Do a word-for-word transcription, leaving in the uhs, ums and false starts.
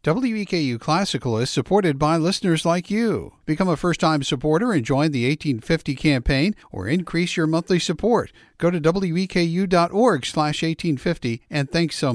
W E K U Classical is supported by listeners like you. Become a first-time supporter and join the eighteen fifty campaign or increase your monthly support. Go to W E K U dot org slash eighteen fifty and thanks so much.